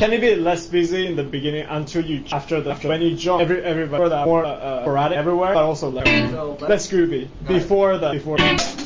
can it be less busy in the beginning until you after when you jump everybody more sporadic everywhere, but also less groovy before